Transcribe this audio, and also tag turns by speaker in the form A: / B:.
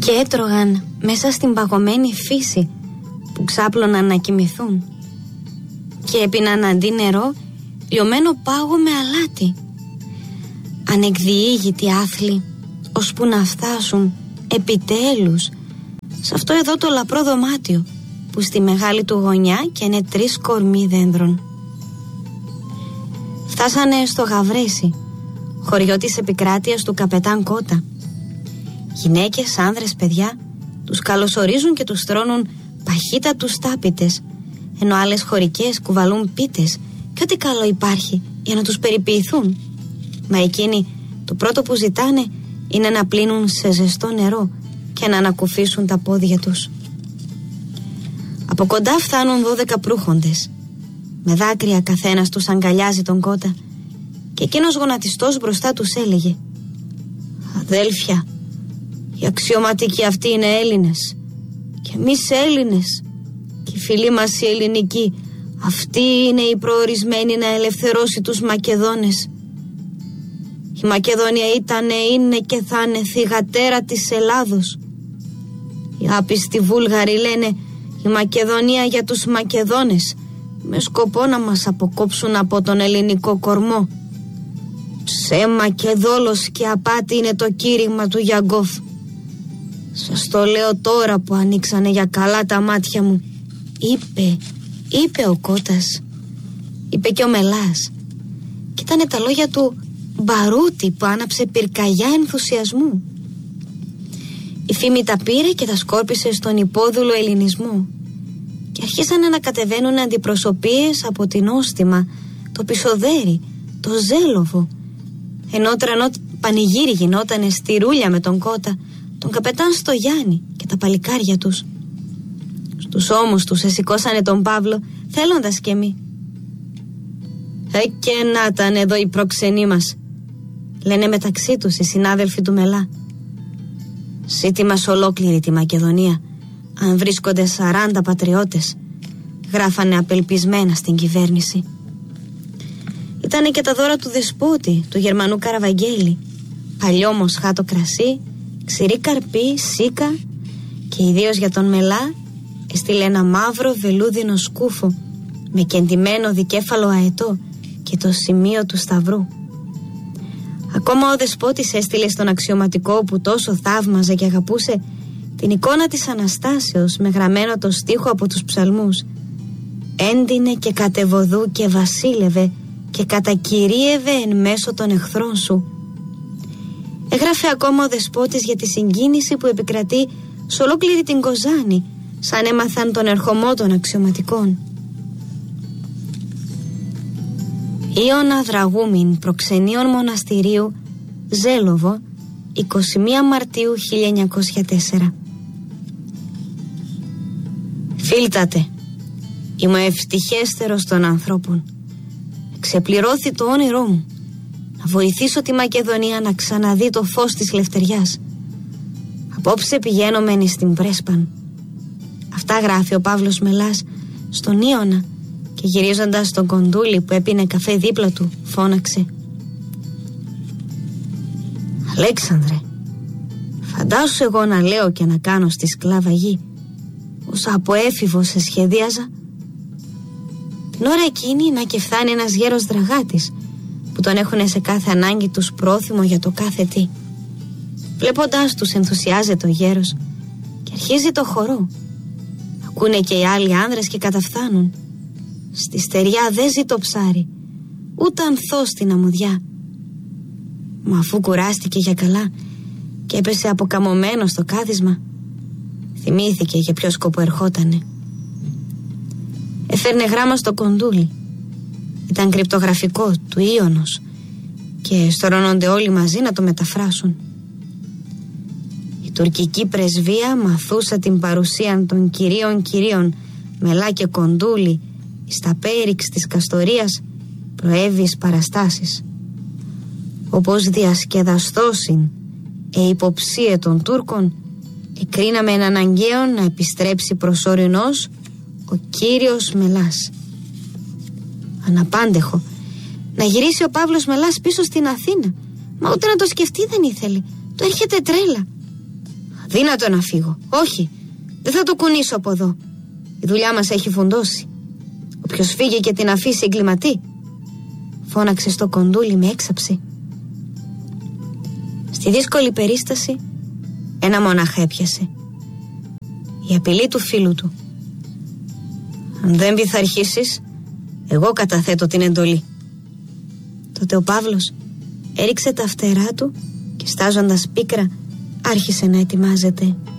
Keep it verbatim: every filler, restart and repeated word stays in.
A: και έτρωγαν μέσα στην παγωμένη φύση που ξάπλωναν να κοιμηθούν και έπιναν αντί νερό λιωμένο πάγο με αλάτι. Ανεκδιήγητοι άθλοι, ώσπου να φτάσουν επιτέλους σε αυτό εδώ το λαπρό δωμάτιο που στη μεγάλη του γωνιά και είναι τρεις κορμοί δένδρων. Φτάσανε στο Γαβρέσι, χωριό της επικράτειας του καπετάν Κότα. Γυναίκες, άνδρες, παιδιά τους καλωσορίζουν και τους τρώνουν παχύτατους τάπητες, ενώ άλλες χωρικές κουβαλούν πίτες και ό,τι καλό υπάρχει για να τους περιποιηθούν. Μα εκείνοι το πρώτο που ζητάνε είναι να πλύνουν σε ζεστό νερό και να ανακουφίσουν τα πόδια τους. Από κοντά φτάνουν δώδεκα προύχοντες. Με δάκρυα καθένας τους αγκαλιάζει τον Κότα και εκείνος γονατιστός μπροστά τους έλεγε: «Αδέλφια, οι αξιωματικοί αυτοί είναι Έλληνες και εμείς Έλληνες και οι φίλοι μας οι ελληνικοί, αυτοί είναι οι προορισμένοι να ελευθερώσει τους Μακεδόνες. Η Μακεδονία ήταν, είναι και θα είναι θυγατέρα της Ελλάδος. Οι άπιστοι Βούλγαροι λένε η Μακεδονία για τους Μακεδόνες, με σκοπό να μας αποκόψουν από τον ελληνικό κορμό. Ψέμα και δόλος και απάτη είναι το κήρυγμα του Γιαγκόφ. Σας το λέω τώρα που ανοίξανε για καλά τα μάτια μου». Είπε, είπε ο Κώτας, είπε και ο Μελάς, και ήτανε τα λόγια του μπαρούτι που άναψε πυρκαγιά ενθουσιασμού. Η φήμη τα πήρε και τα σκόρπισε στον υπόδουλο ελληνισμό και αρχίσανε να κατεβαίνουν αντιπροσωπείες από την Όστιμα, το Πισοδέρι, το Ζέλοβο, ενώ τρανό πανηγύρι γινότανε στη Ρούλια με τον Κότα, τον καπετάν στο Γιάννη και τα παλικάρια τους. Στους ώμους τους εσηκώσανε τον Παύλο, θέλοντας και μη. «Ε, και να ήταν εδώ οι προξενοί μας», λένε μεταξύ τους οι συνάδελφοι του Μελά. «Σύτη μας ολόκληρη τη Μακεδονία, αν βρίσκονται σαράντα πατριώτες», γράφανε απελπισμένα στην κυβέρνηση. Ήτανε και τα δώρα του δεσπότη, του Γερμανού Καραβαγγέλη, παλιό μοσχάτο κρασί, ξηρή καρπή, σίκα, και ιδίως για τον Μελά έστειλε ένα μαύρο βελούδινο σκούφο με κεντυμένο δικέφαλο αετό και το σημείο του σταυρού. Ακόμα ο δεσπότης έστειλε στον αξιωματικό που τόσο θαύμαζε και αγαπούσε την εικόνα της Αναστάσεως με γραμμένο το στίχο από τους ψαλμούς: «Έντινε και κατεβοδού και βασίλευε και κατακυρίευε εν μέσω των εχθρών σου». Έγραφε ακόμα ο δεσπότης για τη συγκίνηση που επικρατεί σε ολόκληρη την Κοζάνη, σαν έμαθαν τον ερχομό των αξιωματικών. Ιωνα Δραγούμην, προξενείων μοναστηρίου, Ζέλοβο, εικοστή πρώτη Μαρτίου χίλια εννιακόσια τέσσερα. Φίλτατε, είμαι ο ευτυχέστερος των ανθρώπων. Ξεπληρώθη το όνειρό μου, να βοηθήσω τη Μακεδονία να ξαναδεί το φως της λευτεριάς. Απόψε πηγαίνω μένει στην Πρέσπαν. Αυτά γράφει ο Παύλος Μελάς στον Ιωνα και γυρίζοντας τον Κοντούλη που έπινε καφέ δίπλα του φώναξε: «Αλέξανδρε, φαντάσου εγώ να λέω και να κάνω στη σκλάβα γη όσα από έφηβο σε σχεδίαζα». Την ώρα εκείνη να και φτάνει ένας γέρος δραγάτης που τον έχουνε σε κάθε ανάγκη τους πρόθυμο για το κάθε τι. Βλέποντας τους ενθουσιάζεται ο γέρος και αρχίζει το χορό. Ακούνε και οι άλλοι άνδρες και καταφθάνουν. Στη στεριά δεν ζει το ψάρι, ούτε ανθό στην αμμουδιά. Μα αφού κουράστηκε για καλά και έπεσε αποκαμωμένο στο κάθισμα, θυμήθηκε για ποιο σκοπό ερχότανε. Έφερνε γράμμα στο Κοντούλη. Ήταν κρυπτογραφικό του Ιωνος και στορώνονται όλοι μαζί να το μεταφράσουν. Η τουρκική πρεσβεία μαθούσα την παρουσία των κυρίων κυρίων Μελά και Κοντούλη στα πέριξ της Καστορίας προέβης παραστάσεις. Όπως διασκεδαστώσιν ε υποψίε των Τούρκων, εκρίναμε εν αναγκαίο να επιστρέψει προσωρινός ο κύριος Μελάς. Αναπάντεχο να γυρίσει ο Παύλος Μελάς πίσω στην Αθήνα, μα ούτε να το σκεφτεί δεν ήθελε. Το έρχεται τρέλα. Αδύνατο να φύγω. Όχι, δεν θα το κουνήσω από εδώ. Η δουλειά μας έχει φουντώσει. Όποιος φύγει και την αφήσει εγκληματεί. Φώναξε στο κοντούλι με έξαψη. Στη δύσκολη περίσταση ένα μονάχα έπιασε. Η απειλή του φίλου του. Αν δεν πειθαρχήσεις, εγώ καταθέτω την εντολή. Τότε ο Παύλος έριξε τα φτερά του και στάζοντας πίκρα άρχισε να ετοιμάζεται.